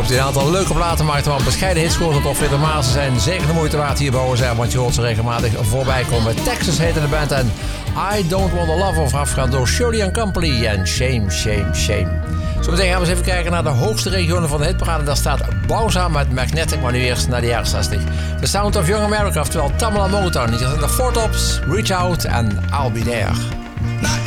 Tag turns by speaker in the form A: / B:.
A: Jacobs die een aantal leuke platen maakte, maar bescheiden hits scoorde op Peter Maas. Ze zijn zeker de moeite waard hier bij OSR, want je hoort ze regelmatig voorbij komen. Texas heette de band en I Don't Want To Love, voorafgegaan door Shirley & Company en Shame, Shame, Shame. Zometeen gaan we eens even kijken naar de hoogste regionen van de hitparade. Daar staat Bowser met Magnetic, maar nu eerst naar de jaren 60. The Sound of Young America, oftewel Tamla Motown. Hier zijn de Four Tops, Reach Out en I'll Be There.